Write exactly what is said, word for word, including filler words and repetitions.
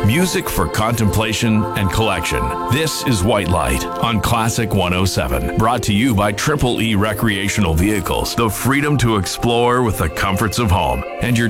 Music for contemplation and collection. This is White Light on Classic one oh seven. Brought to you by Triple E Recreational Vehicles. The freedom to explore with the comforts of home. And your